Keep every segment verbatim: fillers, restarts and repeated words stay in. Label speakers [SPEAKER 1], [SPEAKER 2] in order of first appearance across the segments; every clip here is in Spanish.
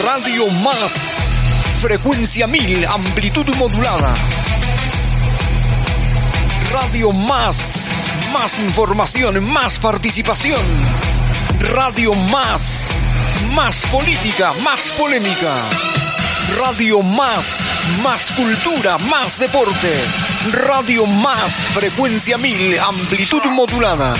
[SPEAKER 1] Radio Más, frecuencia mil, amplitud modulada. Radio Más, más información, más participación. Radio Más, más política, más polémica. Radio Más, más cultura, más deporte. Radio Más, frecuencia mil, amplitud modulada.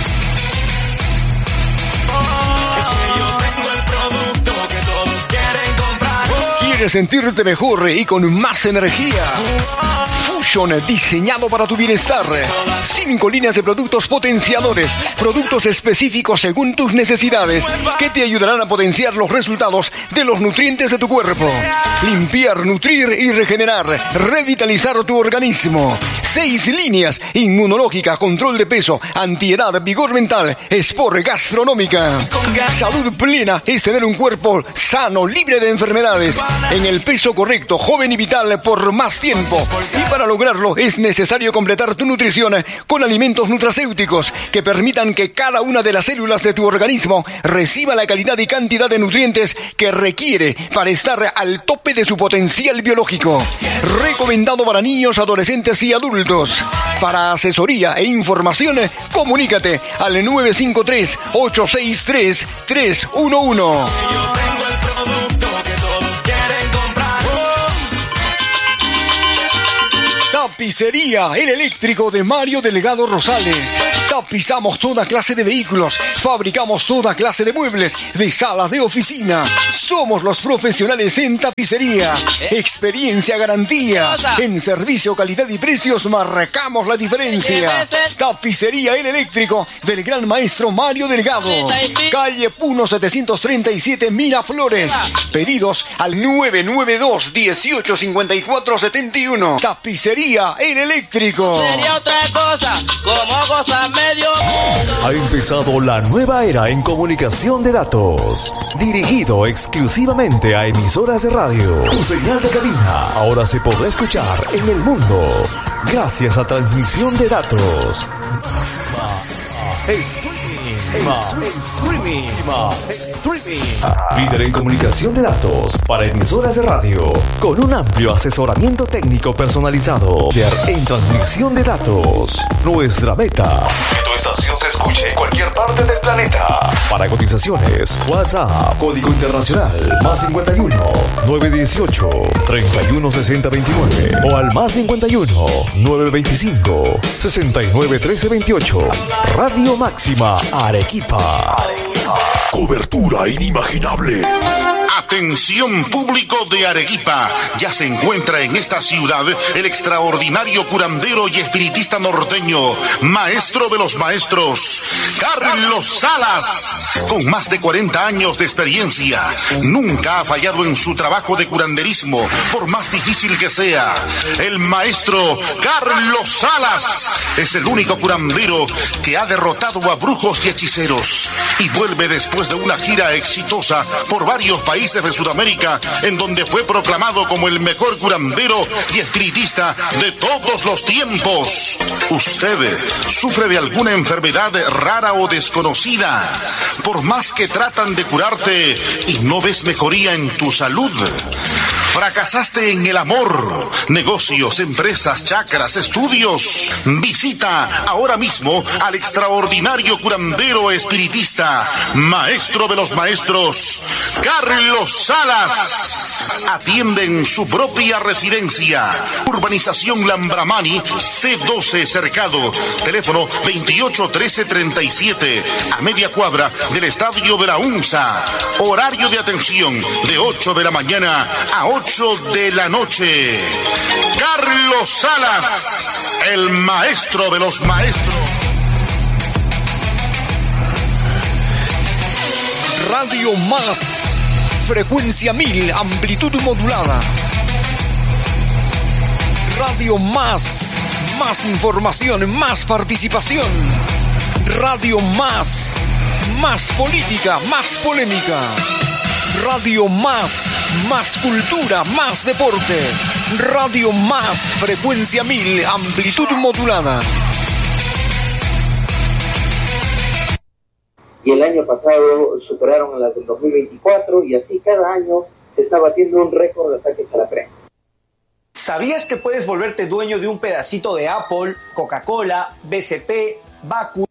[SPEAKER 1] ¿Quieres sentirte mejor y con más energía? Fusion, diseñado para tu bienestar. Cinco líneas de productos potenciadores, productos específicos según tus necesidades, que te ayudarán a potenciar los resultados de los nutrientes de tu cuerpo. Limpiar, nutrir y regenerar, revitalizar tu organismo. Seis líneas: inmunológica, control de peso, antiedad, vigor mental, sport, gastronómica. Salud plena es tener un cuerpo sano, libre de enfermedades, en el peso correcto, joven y vital por más tiempo. Y para lograrlo es necesario completar tu nutrición con alimentos nutracéuticos que permitan que cada una de las células de tu organismo reciba la calidad y cantidad de nutrientes que requiere para estar al tope de su potencial biológico. Recomendado para niños, adolescentes y adultos. Para asesoría e información, comunícate al nueve cinco tres, ocho seis tres, tres uno uno. Tapicería El Eléctrico de Mario Delgado Rosales. Tapizamos toda clase de vehículos, fabricamos toda clase de muebles, de salas de oficina. Somos los profesionales en tapicería. Experiencia, garantía. En servicio, calidad y precios marcamos la diferencia. Tapicería El Eléctrico del gran maestro Mario Delgado. Calle Puno setecientos treinta y siete, Miraflores. Pedidos al nueve nueve dos, dieciocho cincuenta y cuatro setenta y uno. Tapicería El Eléctrico.
[SPEAKER 2] Sería otra cosa, como cosa medio.
[SPEAKER 3] Ha empezado la nueva era en comunicación de datos, dirigido exclusivamente a emisoras de radio. Tu señal de cabina ahora se podrá escuchar en el mundo gracias a transmisión de datos. Streaming. Streaming. Líder en comunicación de datos para emisoras de radio, con un amplio asesoramiento técnico personalizado. En transmisión de datos, nuestra meta: que tu estación se escuche en cualquier parte del planeta. Para cotizaciones, WhatsApp, código internacional, más cincuenta y uno, novecientos dieciocho, treinta y uno sesenta veintinueve o al más cincuenta y uno, novecientos veinticinco, sesenta y nueve trece veintiocho. Radio Máxima Arequipa. Arequipa.
[SPEAKER 4] Cobertura inimaginable. Atención público de Arequipa, ya se encuentra en esta ciudad el extraordinario curandero y espiritista norteño, maestro de los maestros, Carlos Salas. Con más de cuarenta años de experiencia, nunca ha fallado en su trabajo de curanderismo, por más difícil que sea. El maestro Carlos Salas es el único curandero que ha derrotado a brujos y hechiceros y vuelve después de una gira exitosa por varios países de Sudamérica, en donde fue proclamado como el mejor curandero y espiritista de todos los tiempos. ¿Usted sufre de alguna enfermedad rara o desconocida? Por más que tratan de curarte y no ves mejoría en tu salud. ¿Fracasaste en el amor, negocios, empresas, chakras, estudios? Visita ahora mismo al extraordinario curandero espiritista, maestro de los maestros, Carlos Salas. Atiende en su propia residencia. Urbanización Lambramani, C doce Cercado. Teléfono veintiocho trece treinta y siete, a media cuadra del Estadio de la UNSA. Horario de atención de ocho de la mañana a ocho de la noche. Carlos Salas, el maestro de los maestros.
[SPEAKER 1] Radio Más, frecuencia mil, amplitud modulada. Radio Más, más información, más participación. Radio Más, más política, más polémica. Radio Más, más cultura, más deporte. Radio Más, frecuencia mil, amplitud modulada.
[SPEAKER 5] Y el año pasado superaron las del dos mil veinticuatro y así cada año se está batiendo un récord de ataques a la prensa.
[SPEAKER 6] ¿Sabías que puedes volverte dueño de un pedacito de Apple, Coca-Cola, B C P, Baku?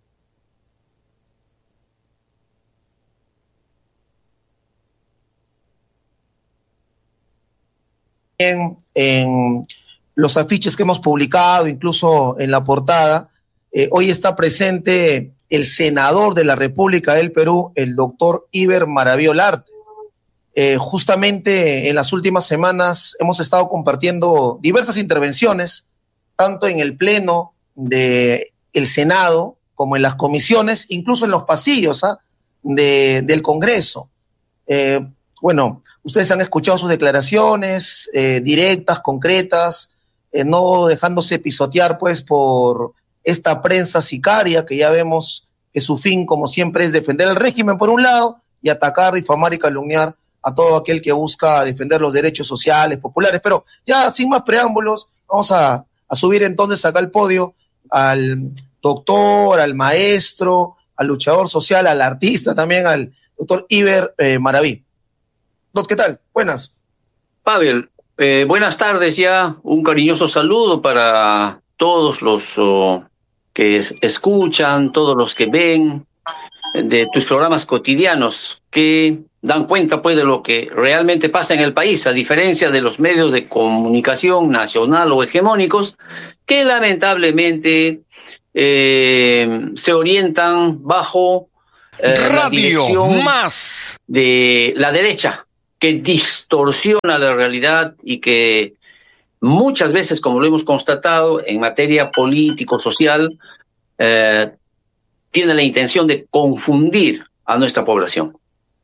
[SPEAKER 7] En, en los afiches que hemos publicado, incluso en la portada, eh, hoy está presente el senador de la República del Perú, el doctor Iber Maraví Olarte. Eh, justamente en las últimas semanas hemos estado compartiendo diversas intervenciones, tanto en el pleno del Senado como en las comisiones, incluso en los pasillos ¿ah? de, del Congreso. Eh, bueno, ustedes han escuchado sus declaraciones eh, directas, concretas, eh, no dejándose pisotear pues por esta prensa sicaria que ya vemos que su fin, como siempre, es defender el régimen por un lado y atacar, difamar y calumniar a todo aquel que busca defender los derechos sociales, populares. Pero ya sin más preámbulos, vamos a, a subir entonces acá al podio al doctor, al maestro, al luchador social, al artista también, al doctor Iber eh, Maraví. Doc, ¿qué tal? Buenas.
[SPEAKER 8] Pavel, eh, buenas tardes ya. Un cariñoso saludo para todos los oh, que es, escuchan, todos los que ven de tus programas cotidianos que dan cuenta pues de lo que realmente pasa en el país, a diferencia de los medios de comunicación nacional o hegemónicos que lamentablemente eh, se orientan bajo eh, la dirección más de la derecha, que distorsiona la realidad y que muchas veces, como lo hemos constatado, en materia político-social, eh, tiene la intención de confundir a nuestra población.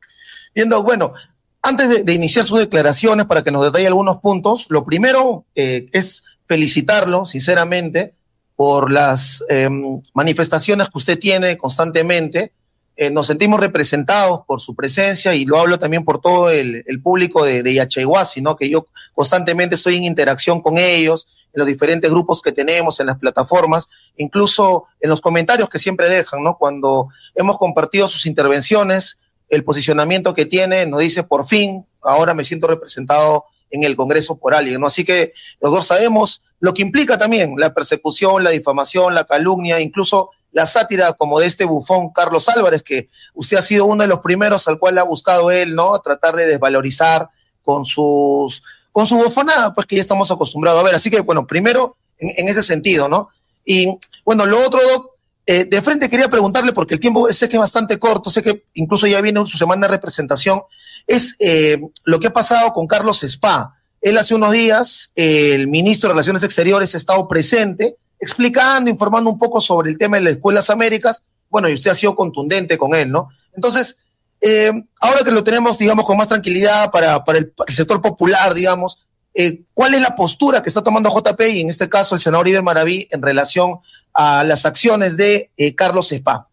[SPEAKER 7] Bien, Doc, bueno, antes de, de iniciar sus declaraciones, para que nos detalle algunos puntos, lo primero eh, es felicitarlo, sinceramente, por las eh, manifestaciones que usted tiene constantemente. Eh, nos sentimos representados por su presencia y lo hablo también por todo el, el público de, de Yachaywasi, ¿no? Que yo constantemente estoy en interacción con ellos, en los diferentes grupos que tenemos, en las plataformas, incluso en los comentarios que siempre dejan, ¿no? Cuando hemos compartido sus intervenciones, el posicionamiento que tiene, nos dice, por fin, ahora me siento representado en el Congreso por alguien, ¿no? Así que, doctor, sabemos lo que implica también la persecución, la difamación, la calumnia, incluso la sátira como de este bufón Carlos Álvarez, que usted ha sido uno de los primeros al cual ha buscado él, ¿no? A tratar de desvalorizar con sus, con su bufonada, pues que ya estamos acostumbrados a ver. Así que, bueno, primero, en, en ese sentido, ¿no? Y, bueno, lo otro, Doc, eh, de frente quería preguntarle, porque el tiempo sé que es bastante corto, sé que incluso ya viene su semana de representación, es eh, lo que ha pasado con Carlos Spa. Él hace unos días, eh, el ministro de Relaciones Exteriores ha estado presente, explicando, informando un poco sobre el tema de las Escuelas Américas. Bueno, y usted ha sido contundente con él, ¿no? Entonces, eh, ahora que lo tenemos, digamos, con más tranquilidad para, para, el, para el sector popular, digamos, eh, ¿cuál es la postura que está tomando J P y en este caso el senador Iber Maraví en relación a las acciones de eh, Carlos Spa?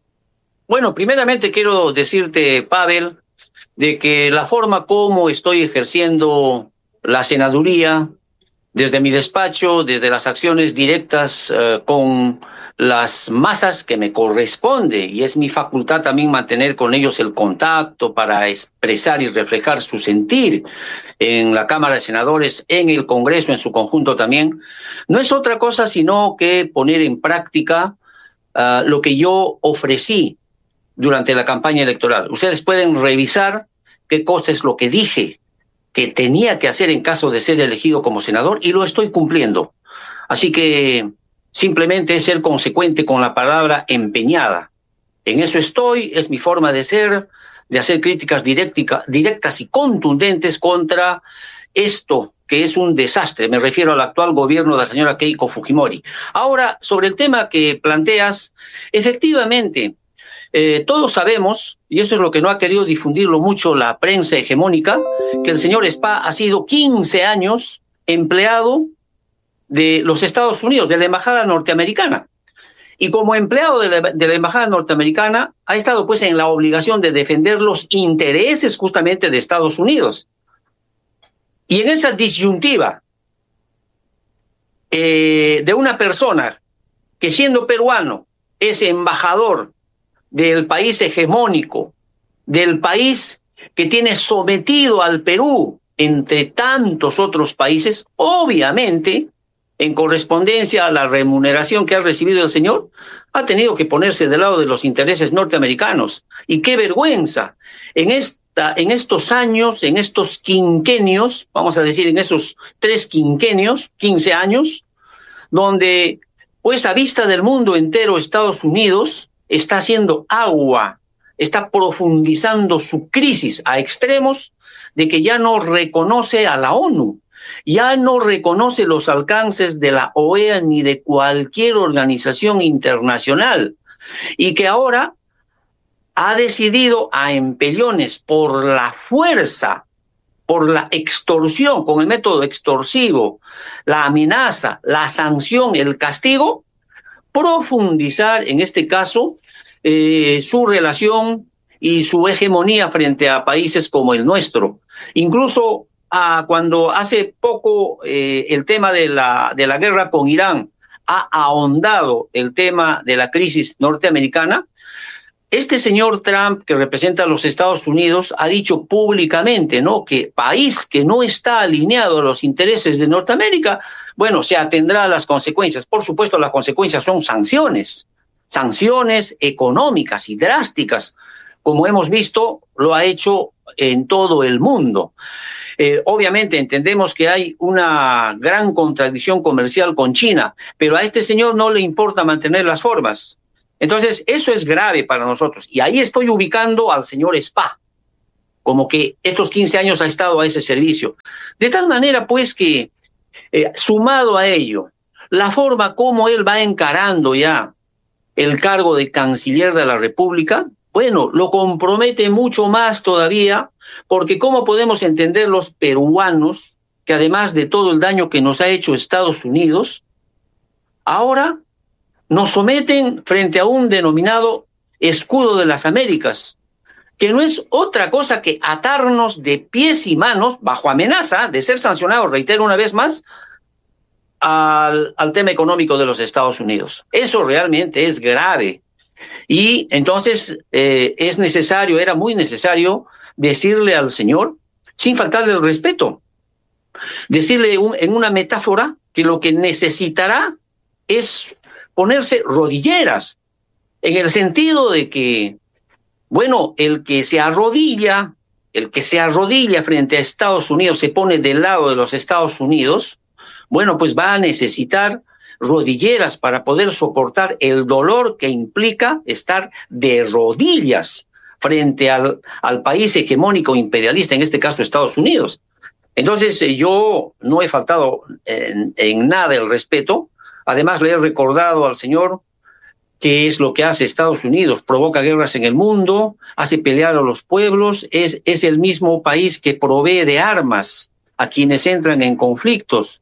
[SPEAKER 8] Bueno, primeramente quiero decirte, Pavel, de que la forma como estoy ejerciendo la senaduría, desde mi despacho, desde las acciones directas eh, con las masas que me corresponde, y es mi facultad también mantener con ellos el contacto para expresar y reflejar su sentir en la Cámara de Senadores, en el Congreso en su conjunto también, no es otra cosa sino que poner en práctica uh, lo que yo ofrecí durante la campaña electoral. Ustedes pueden revisar qué cosa es lo que dije que tenía que hacer en caso de ser elegido como senador, y lo estoy cumpliendo. Así que simplemente es ser consecuente con la palabra empeñada. En eso estoy, es mi forma de ser, de hacer críticas directica, directas y contundentes contra esto que es un desastre. Me refiero al actual gobierno de la señora Keiko Fujimori. Ahora, sobre el tema que planteas, efectivamente, Eh, todos sabemos, y eso es lo que no ha querido difundirlo mucho la prensa hegemónica, que el señor Spa ha sido quince años empleado de los Estados Unidos, de la embajada norteamericana. Y como empleado de la, de la embajada norteamericana, ha estado pues en la obligación de defender los intereses justamente de Estados Unidos. Y en esa disyuntiva eh, de una persona que siendo peruano es embajador del país hegemónico, del país que tiene sometido al Perú entre tantos otros países, obviamente, en correspondencia a la remuneración que ha recibido el señor, ha tenido que ponerse del lado de los intereses norteamericanos. Y qué vergüenza, en, esta, en estos años, en estos quinquenios, vamos a decir en esos tres quinquenios, quince años, donde, pues a vista del mundo entero, Estados Unidos está haciendo agua, está profundizando su crisis a extremos de que ya no reconoce a la ONU, ya no reconoce los alcances de la O E A ni de cualquier organización internacional, y que ahora ha decidido a empellones por la fuerza, por la extorsión, con el método extorsivo, la amenaza, la sanción, el castigo, profundizar en este caso eh, su relación y su hegemonía frente a países como el nuestro. Incluso ah, cuando hace poco eh, el tema de la, de la guerra con Irán ha ahondado el tema de la crisis norteamericana, este señor Trump, que representa a los Estados Unidos, ha dicho públicamente, ¿no?, que país que no está alineado a los intereses de Norteamérica, bueno, se atendrá a las consecuencias. Por supuesto, las consecuencias son sanciones, sanciones económicas y drásticas, como hemos visto, lo ha hecho en todo el mundo. Eh, obviamente entendemos que hay una gran contradicción comercial con China, pero a este señor no le importa mantener las formas. Entonces, eso es grave para nosotros. Y ahí estoy ubicando al señor Spa, como que estos quince años ha estado a ese servicio. De tal manera, pues, que eh, sumado a ello, la forma como él va encarando ya el cargo de canciller de la República, bueno, lo compromete mucho más todavía, porque ¿cómo podemos entender los peruanos que además de todo el daño que nos ha hecho Estados Unidos, ahora nos someten frente a un denominado escudo de las Américas, que no es otra cosa que atarnos de pies y manos, bajo amenaza de ser sancionados, reitero una vez más, al, al tema económico de los Estados Unidos? Eso realmente es grave. Y entonces eh, es necesario, era muy necesario decirle al señor, sin faltarle el respeto, decirle un, en una metáfora que lo que necesitará es ponerse rodilleras, en el sentido de que, bueno, el que se arrodilla, el que se arrodilla frente a Estados Unidos, se pone del lado de los Estados Unidos, bueno, pues va a necesitar rodilleras para poder soportar el dolor que implica estar de rodillas frente al, al país hegemónico imperialista, en este caso Estados Unidos. Entonces yo no he faltado en, en nada el respeto. Además, le he recordado al señor qué es lo que hace Estados Unidos: provoca guerras en el mundo, hace pelear a los pueblos, es, es el mismo país que provee de armas a quienes entran en conflictos.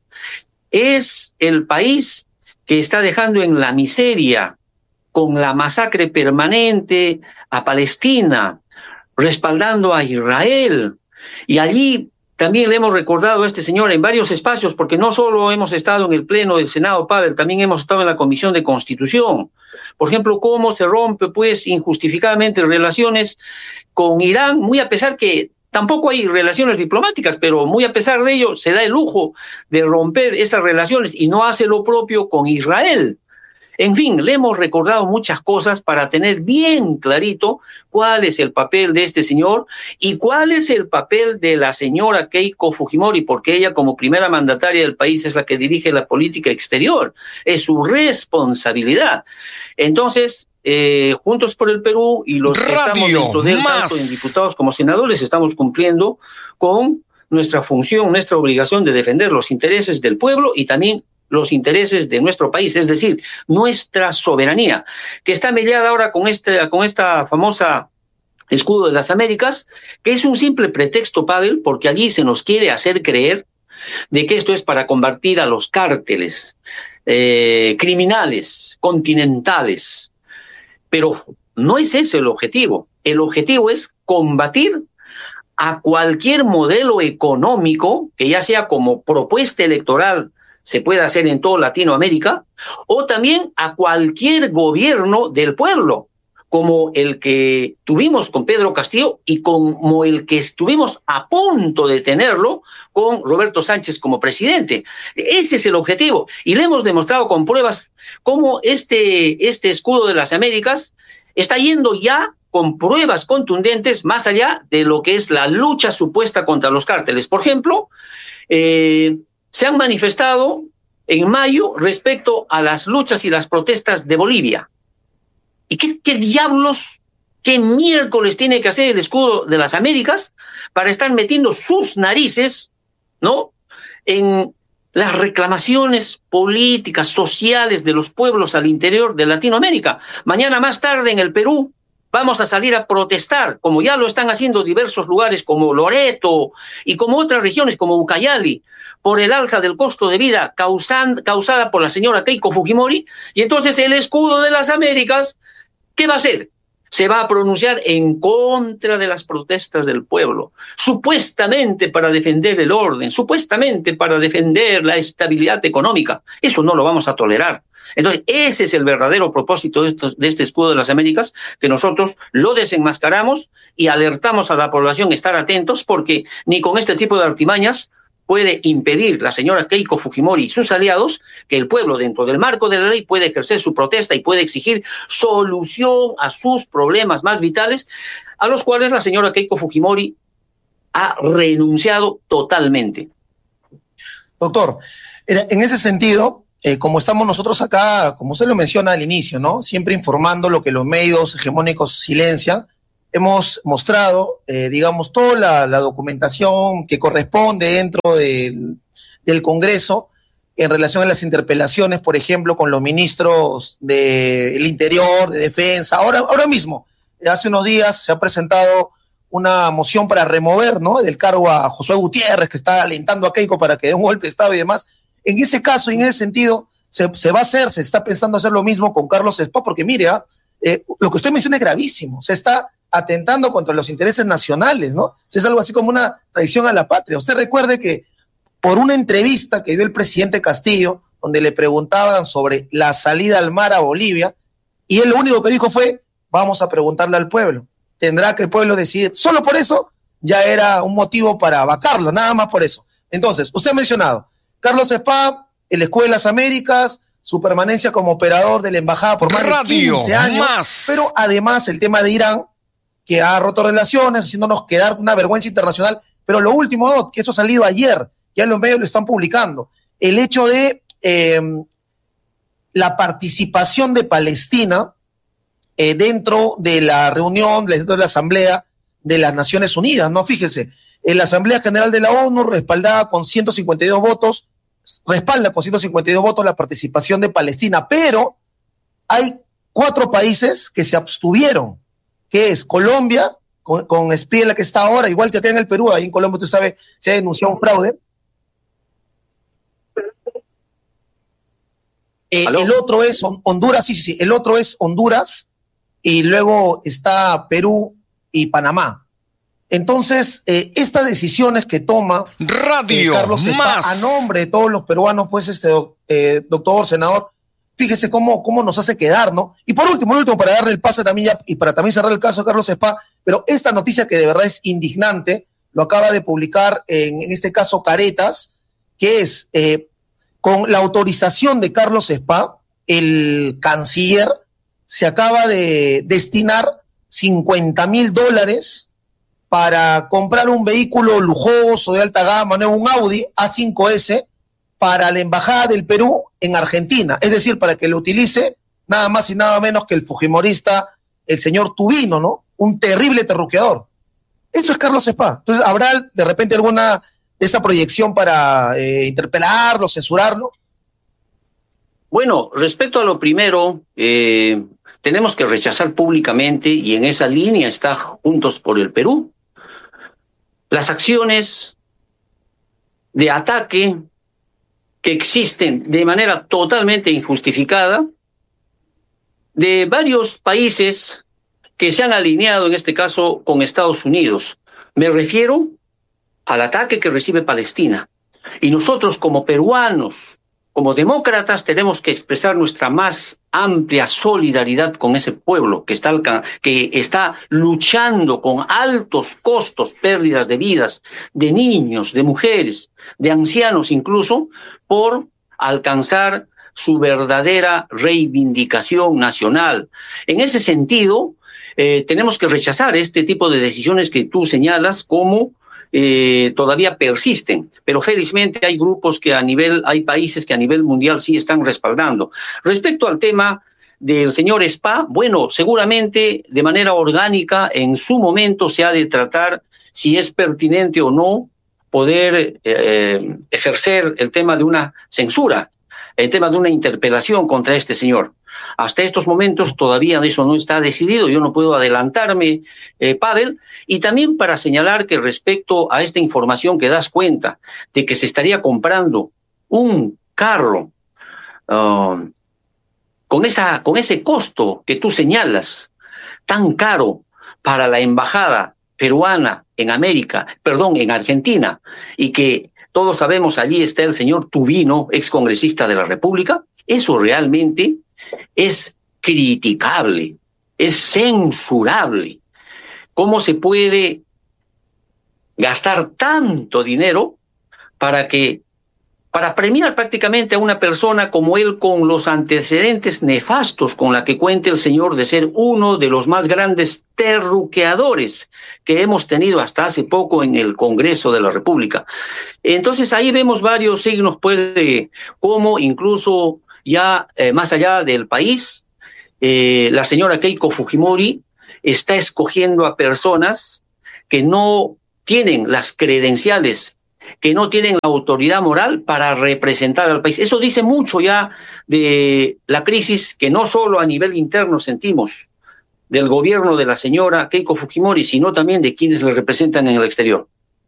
[SPEAKER 8] Es el país que está dejando en la miseria, con la masacre permanente, a Palestina, respaldando a Israel. Y allí también le hemos recordado a este señor en varios espacios, porque no solo hemos estado en el Pleno del Senado, Pavel, también hemos estado en la Comisión de Constitución. Por ejemplo, cómo se rompe, pues, injustificadamente relaciones con Irán, muy a pesar que tampoco hay relaciones diplomáticas, pero muy a pesar de ello se da el lujo de romper esas relaciones y no hace lo propio con Israel. En fin, le hemos recordado muchas cosas para tener bien clarito cuál es el papel de este señor y cuál es el papel de la señora Keiko Fujimori, porque ella, como primera mandataria del país, es la que dirige la política exterior. Es su responsabilidad. Entonces, eh, Juntos por el Perú y los que estamos dentro de él, tanto en diputados como senadores, estamos cumpliendo con nuestra función, nuestra obligación de defender los intereses del pueblo y también los intereses de nuestro país, es decir, nuestra soberanía, que está mediada ahora con, este, con esta famosa escudo de las Américas, que es un simple pretexto, Pavel, porque allí se nos quiere hacer creer de que esto es para combatir a los cárteles eh, criminales, continentales, pero no es ese el objetivo. El objetivo es combatir a cualquier modelo económico, que ya sea como propuesta electoral se puede hacer en toda Latinoamérica, o también a cualquier gobierno del pueblo, como el que tuvimos con Pedro Castillo y como el que estuvimos a punto de tenerlo con Roberto Sánchez como presidente. Ese es el objetivo. Y le hemos demostrado con pruebas cómo este, este escudo de las Américas está yendo ya con pruebas contundentes más allá de lo que es la lucha supuesta contra los cárteles. Por ejemplo, eh, se han manifestado en mayo respecto a las luchas y las protestas de Bolivia. ¿Y qué, qué diablos, qué miércoles tiene que hacer el escudo de las Américas para estar metiendo sus narices, ¿no?, en las reclamaciones políticas, sociales de los pueblos al interior de Latinoamérica? Mañana más tarde en el Perú vamos a salir a protestar, como ya lo están haciendo diversos lugares como Loreto y como otras regiones como Ucayali, por el alza del costo de vida causan, causada por la señora Keiko Fujimori. Y entonces el escudo de las Américas, ¿qué va a hacer? Se va a pronunciar en contra de las protestas del pueblo, supuestamente para defender el orden, supuestamente para defender la estabilidad económica. Eso no lo vamos a tolerar. Entonces, ese es el verdadero propósito de, estos, de este escudo de las Américas, que nosotros lo desenmascaramos y alertamos a la población a estar atentos, porque ni con este tipo de artimañas puede impedir la señora Keiko Fujimori y sus aliados que el pueblo, dentro del marco de la ley, puede ejercer su protesta y puede exigir solución a sus problemas más vitales, a los cuales la señora Keiko Fujimori ha renunciado totalmente.
[SPEAKER 7] Doctor, en ese sentido, eh, como estamos nosotros acá, como usted lo menciona al inicio, ¿no?, siempre informando lo que los medios hegemónicos silencian, hemos mostrado, eh, digamos, toda la, la documentación que corresponde dentro del, del Congreso en relación a las interpelaciones, por ejemplo, con los ministros del Interior, de Defensa. Ahora, ahora mismo, hace unos días se ha presentado una moción para remover, ¿no?, del cargo a Josué Gutiérrez, que está alentando a Keiko para que dé un golpe de Estado y demás. En ese caso y en ese sentido, se, se va a hacer, se está pensando hacer lo mismo con Carlos Spa, porque mire, eh, lo que usted menciona es gravísimo. Se está atentando contra los intereses nacionales, ¿no? Es algo así como una traición a la patria. Usted recuerde que por una entrevista que dio el presidente Castillo, donde le preguntaban sobre la salida al mar a Bolivia, y él lo único que dijo fue, vamos a preguntarle al pueblo. Tendrá que el pueblo decidir. Solo por eso ya era un motivo para vacarlo, nada más por eso. Entonces, usted ha mencionado, Carlos Spa, el Escudo de las Américas, su permanencia como operador de la embajada por más Radio, de quince años, más. Pero además el tema de Irán, que ha roto relaciones, haciéndonos quedar una vergüenza internacional. Pero lo último, Dot, que eso ha salido ayer, ya los medios lo están publicando, el hecho de eh, la participación de Palestina eh, dentro de la reunión, dentro de la Asamblea de las Naciones Unidas, ¿no? Fíjese, en la Asamblea General de la ONU respaldaba con ciento cincuenta y dos votos, respalda con ciento cincuenta y dos votos la participación de Palestina, pero hay cuatro países que se abstuvieron, que es Colombia, con, con Espriella, que está ahora, igual que acá en el Perú, ahí en Colombia, usted sabe, se ha denunciado un fraude. Eh, el otro es Honduras, sí, sí, sí, el otro es Honduras, y luego está Perú y Panamá. Entonces, eh, estas decisiones que toma
[SPEAKER 1] Radio
[SPEAKER 7] eh, Carlos Spa a nombre de todos los peruanos, pues, este eh, doctor, senador, fíjese cómo, cómo nos hace quedar, ¿no? Y por último, último, para darle el pase también ya, y para también cerrar el caso de Carlos Spa, pero esta noticia que de verdad es indignante, lo acaba de publicar en, en este caso Caretas, que es, eh, con la autorización de Carlos Spa, el canciller se acaba de destinar cincuenta mil dólares para comprar un vehículo lujoso de alta gama, ¿no?, un Audi A cinco ese, para la Embajada del Perú en Argentina, es decir, para que lo utilice nada más y nada menos que el fujimorista, el señor Tubino, ¿no?, un terrible terruqueador. Eso es Carlos Spa. Entonces, ¿habrá de repente alguna de esa proyección para eh, interpelarlo, censurarlo?
[SPEAKER 8] Bueno, respecto a lo primero, eh, tenemos que rechazar públicamente, y en esa línea está Juntos por el Perú, las acciones de ataque que existen de manera totalmente injustificada de varios países que se han alineado, en este caso, con Estados Unidos. Me refiero al ataque que recibe Palestina. Y nosotros, como peruanos, como demócratas, tenemos que expresar nuestra más amplia solidaridad con ese pueblo que está, que está luchando con altos costos, pérdidas de vidas, de niños, de mujeres, de ancianos incluso, por alcanzar su verdadera reivindicación nacional. En ese sentido, eh, tenemos que rechazar este tipo de decisiones que tú señalas como Eh, todavía persisten, pero felizmente hay grupos que a nivel, hay países que a nivel mundial sí están respaldando. Respecto al tema del señor Spa, bueno, seguramente de manera orgánica en su momento se ha de tratar si es pertinente o no poder eh, ejercer el tema de una censura, el tema de una interpelación contra este señor. Hasta estos momentos todavía eso no está decidido, yo no puedo adelantarme, eh, Pavel, y también para señalar que respecto a esta información que das cuenta de que se estaría comprando un carro uh, con, esa, con ese costo que tú señalas, tan caro para la embajada peruana en América, perdón, en Argentina, y que todos sabemos allí está el señor Tubino, excongresista de la República, eso realmente es criticable, es censurable. ¿Cómo se puede gastar tanto dinero para que, para premiar prácticamente a una persona como él con los antecedentes nefastos con la que cuenta el señor de ser uno de los más grandes terruqueadores que hemos tenido hasta hace poco en el Congreso de la República? Entonces ahí vemos varios signos pues de cómo incluso ya eh, más allá del país, eh, la señora Keiko Fujimori está escogiendo a personas que no tienen las credenciales, que no tienen la autoridad moral para representar al país. Eso dice mucho ya de la crisis que no solo a nivel interno sentimos del gobierno de la señora Keiko Fujimori, sino también de quienes le representan en el exterior.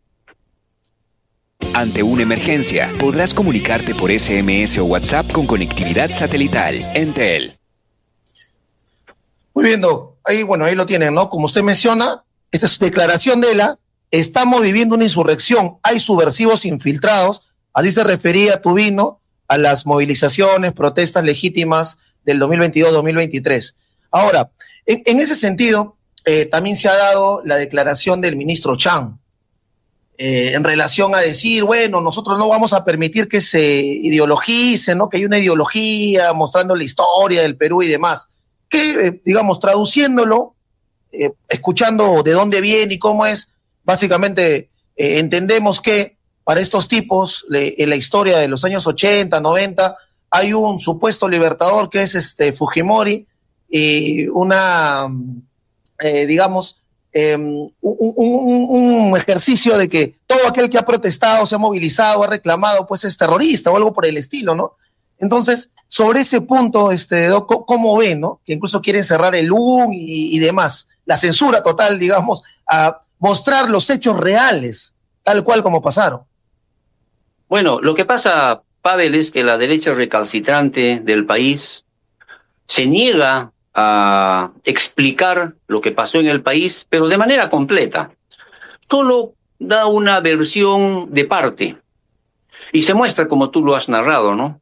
[SPEAKER 9] Ante una emergencia, podrás comunicarte por S M S o WhatsApp con conectividad satelital. Entel.
[SPEAKER 7] Muy bien, Doc. Ahí, bueno, ahí lo tienen, ¿no? Como usted menciona, esta es su declaración de la, estamos viviendo una insurrección, hay subversivos infiltrados, así se refería Tubino a las movilizaciones, protestas legítimas del dos mil veintidós dos mil veintitrés. Ahora, en, en ese sentido, eh, también se ha dado la declaración del ministro Chang, Eh, en relación a decir, bueno, nosotros no vamos a permitir que se ideologice, ¿no? Que hay una ideología mostrando la historia del Perú y demás. Que, eh, digamos, traduciéndolo, eh, escuchando de dónde viene y cómo es, básicamente eh, entendemos que para estos tipos, le, en la historia de los años ochenta, noventa, hay un supuesto libertador que es este Fujimori, y una, eh, digamos, Eh, un, un, un ejercicio de que todo aquel que ha protestado, se ha movilizado, ha reclamado, pues es terrorista o algo por el estilo, ¿no? Entonces, sobre ese punto, este, ¿cómo ven, no? Que incluso quieren cerrar el U y, y demás, la censura total, digamos, a mostrar los hechos reales, tal cual como pasaron.
[SPEAKER 8] Bueno, lo que pasa, Pavel, es que la derecha recalcitrante del país se niega a explicar lo que pasó en el país, pero de manera completa. Solo da una versión de parte y se muestra como tú lo has narrado, ¿no?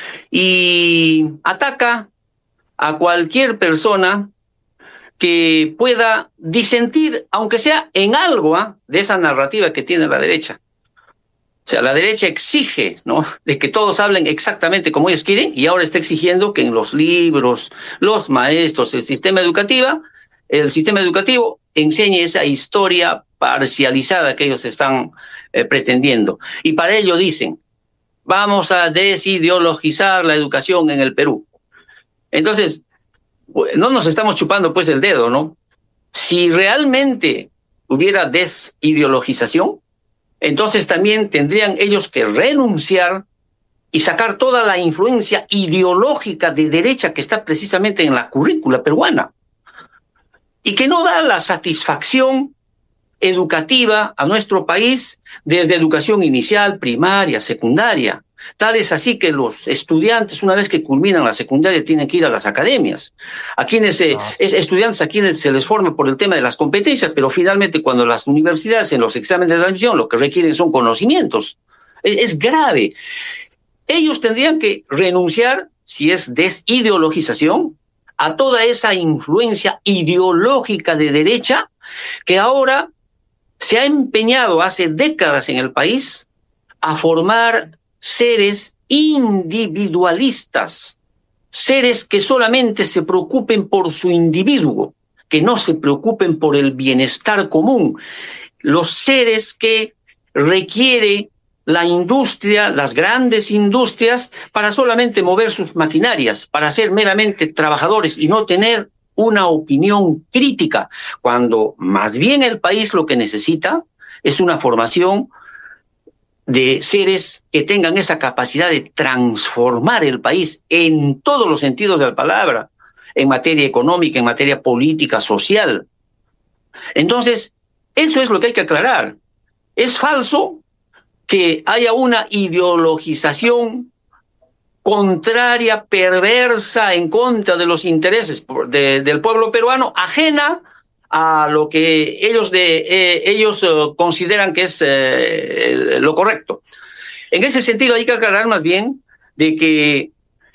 [SPEAKER 8] Y ataca a cualquier persona que pueda disentir, aunque sea en algo, ¿eh? de esa narrativa que tiene la derecha. O sea, la derecha exige, ¿no?, de que todos hablen exactamente como ellos quieren, y ahora está exigiendo que en los libros, los maestros, el sistema educativo, el sistema educativo enseñe esa historia parcializada que ellos están eh, pretendiendo. Y para ello dicen, vamos a desideologizar la educación en el Perú. Entonces, no nos estamos chupando pues el dedo, ¿no? Si realmente hubiera desideologización, entonces también tendrían ellos que renunciar y sacar toda la influencia ideológica de derecha que está precisamente en la currícula peruana y que no da la satisfacción educativa a nuestro país desde educación inicial, primaria, secundaria. Tal es así que los estudiantes, una vez que culminan la secundaria, tienen que ir a las academias. A quienes eh, es estudiantes, a quienes se les forma por el tema de las competencias, pero finalmente cuando las universidades en los exámenes de admisión lo que requieren son conocimientos. Es, es grave. Ellos tendrían que renunciar si es desideologización, a toda esa influencia ideológica de derecha que ahora se ha empeñado hace décadas en el país a formar seres individualistas, seres que solamente se preocupen por su individuo, que no se preocupen por el bienestar común, los seres que requiere la industria, las grandes industrias, para solamente mover sus maquinarias, para ser meramente trabajadores y no tener una opinión crítica, cuando más bien el país lo que necesita es una formación de seres que tengan esa capacidad de transformar el país en todos los sentidos de la palabra, en materia económica, en materia política, social. Entonces, eso es lo que hay que aclarar. Es falso que haya una ideologización contraria, perversa, en contra de los intereses de, del pueblo peruano, ajena a lo que ellos, de, eh, ellos uh, consideran que es eh, lo correcto. En ese sentido hay que aclarar más bien de que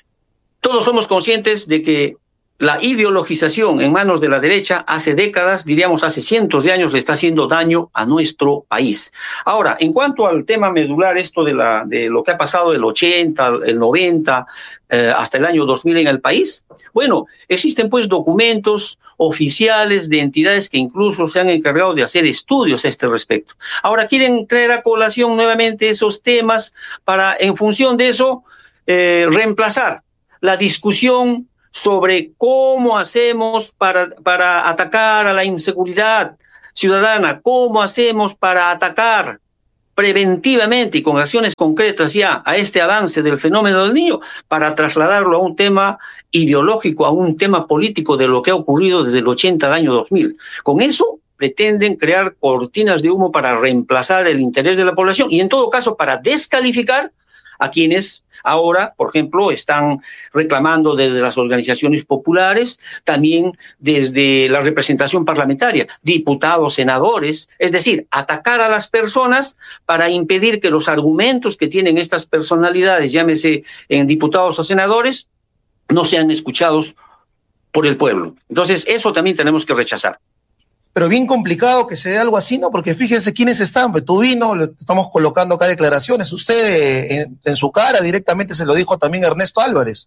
[SPEAKER 8] todos somos conscientes de que la ideologización en manos de la derecha hace décadas, diríamos hace cientos de años, le está haciendo daño a nuestro país. Ahora, en cuanto al tema medular, esto de, la, de lo que ha pasado del ochenta, el noventa, eh, hasta el año dos mil en el país, bueno, existen pues documentos oficiales de entidades que incluso se han encargado de hacer estudios a este respecto. Ahora quieren traer a colación nuevamente esos temas para, en función de eso, eh, reemplazar la discusión sobre cómo hacemos para, para atacar a la inseguridad ciudadana, cómo hacemos para atacar preventivamente y con acciones concretas ya a este avance del fenómeno del niño, para trasladarlo a un tema ideológico, a un tema político de lo que ha ocurrido desde el ochenta al año dos mil. Con eso pretenden crear cortinas de humo para reemplazar el interés de la población y en todo caso para descalificar a quienes ahora, por ejemplo, están reclamando desde las organizaciones populares, también desde la representación parlamentaria, diputados, senadores, es decir, atacar a las personas para impedir que los argumentos que tienen estas personalidades, llámese en diputados o senadores, no sean escuchados por el pueblo. Entonces, eso también tenemos que rechazar.
[SPEAKER 7] Pero bien complicado que se dé algo así, ¿no? Porque fíjense quiénes están, pues tú vino, le estamos colocando acá declaraciones, usted en, en su cara directamente se lo dijo también Ernesto Álvarez,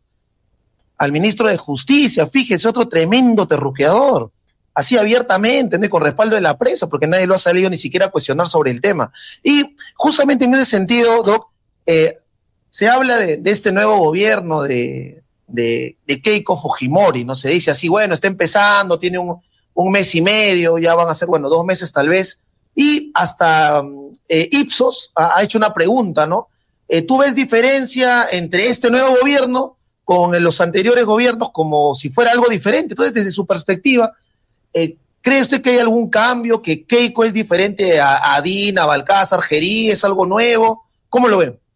[SPEAKER 7] al ministro de Justicia, fíjese, otro tremendo terruqueador, así abiertamente, ¿no? Con respaldo de la prensa, porque nadie lo ha salido ni siquiera a cuestionar sobre el tema. Y justamente en ese sentido, Doc, eh, se habla de, de este nuevo gobierno de, de, de Keiko Fujimori, ¿no? Se dice así, bueno, está empezando, tiene un un mes y medio, ya van a ser, bueno, dos meses tal vez, y hasta eh, Ipsos ha, ha hecho una pregunta, ¿no? Eh, ¿Tú ves diferencia entre este nuevo gobierno con los anteriores gobiernos como si fuera algo diferente? Entonces, desde su perspectiva, eh, ¿cree usted que hay algún cambio, que Keiko es diferente a, a Dina, a Balcázar, Gerí, es algo nuevo? ¿Cómo lo ven?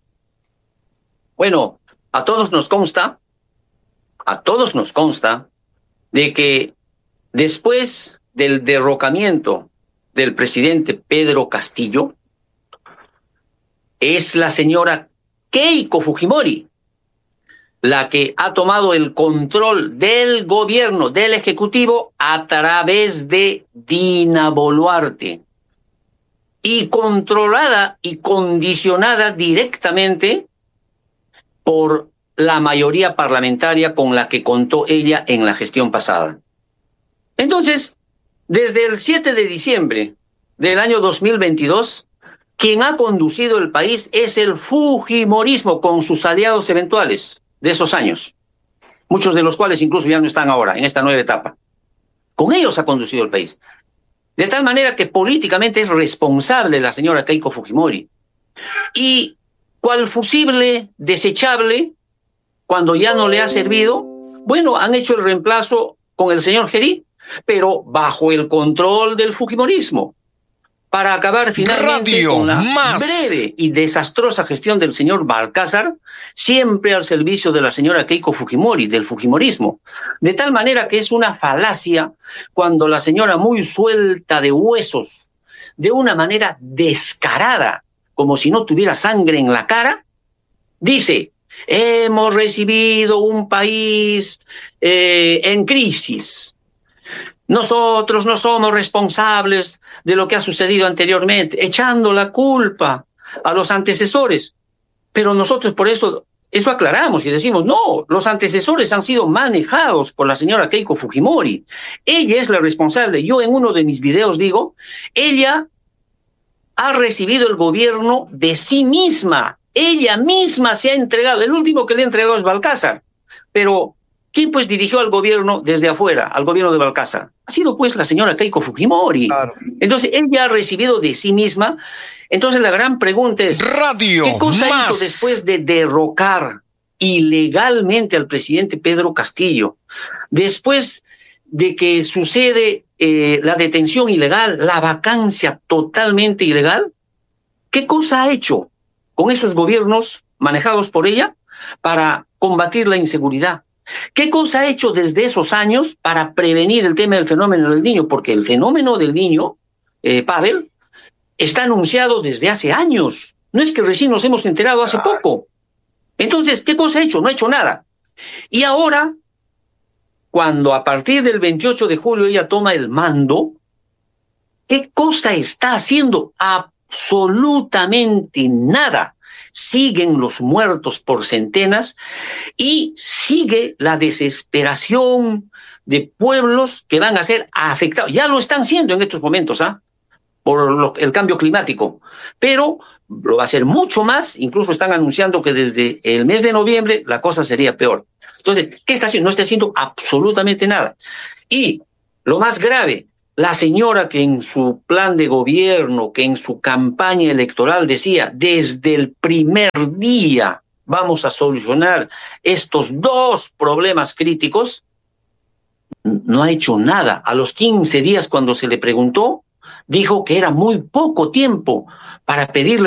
[SPEAKER 8] Bueno, a todos nos consta, a todos nos consta de que después del derrocamiento del presidente Pedro Castillo, es la señora Keiko Fujimori la que ha tomado el control del gobierno, del Ejecutivo, a través de Dina Boluarte, y controlada y condicionada directamente por la mayoría parlamentaria con la que contó ella en la gestión pasada. Entonces, desde el siete de diciembre del año dos mil veintidós, quien ha conducido el país es el fujimorismo con sus aliados eventuales de esos años, muchos de los cuales incluso ya no están ahora en esta nueva etapa. Con ellos ha conducido el país. De tal manera que políticamente es responsable la señora Keiko Fujimori. Y cual fusible desechable, cuando ya no le ha servido, bueno, han hecho el reemplazo con el señor Gerí, pero bajo el control del fujimorismo, para acabar finalmente Radio con la más. breve y desastrosa gestión del señor Balcázar, siempre al servicio de la señora Keiko Fujimori, del fujimorismo. De tal manera que es una falacia cuando la señora, muy suelta de huesos, de una manera descarada, como si no tuviera sangre en la cara, dice hemos recibido un país eh, en crisis. Nosotros no somos responsables de lo que ha sucedido anteriormente, echando la culpa a los antecesores. Pero nosotros por eso, eso aclaramos y decimos, no, los antecesores han sido manejados por la señora Keiko Fujimori. Ella es la responsable. Yo en uno de mis videos digo, ella ha recibido el gobierno de sí misma. Ella misma se ha entregado. El último que le ha entregado es Balcázar. Pero ¿quién pues dirigió al gobierno desde afuera, al gobierno de Balcázar? Ha sido pues la señora Keiko Fujimori. Claro. Entonces ella ha recibido de sí misma. Entonces la gran pregunta es,
[SPEAKER 1] Radio
[SPEAKER 8] ¿qué cosa
[SPEAKER 1] más.
[SPEAKER 8] hizo después de derrocar ilegalmente al presidente Pedro Castillo? Después de que sucede eh, la detención ilegal, la vacancia totalmente ilegal, ¿qué cosa ha hecho con esos gobiernos manejados por ella para combatir la inseguridad? ¿Qué cosa ha hecho desde esos años para prevenir el tema del fenómeno del Niño? Porque el fenómeno del Niño, eh, Pavel, está anunciado desde hace años. No es que recién nos hemos enterado hace poco. Entonces, ¿qué cosa ha hecho? No ha hecho nada. Y ahora, cuando a partir del veintiocho de julio ella toma el mando, ¿qué cosa está haciendo? Absolutamente nada. Siguen los muertos por centenas y sigue la desesperación de pueblos que van a ser afectados. Ya lo están siendo en estos momentos, ¿ah? por lo, el cambio climático, pero lo va a ser mucho más. Incluso están anunciando que desde el mes de noviembre la cosa sería peor. Entonces, ¿qué está haciendo? No está haciendo absolutamente nada. Y lo más grave, la señora que en su plan de gobierno, que en su campaña electoral decía, desde el primer día vamos a solucionar estos dos problemas críticos, no ha hecho nada. A los quince días, cuando se le preguntó, dijo que era muy poco tiempo para pedirle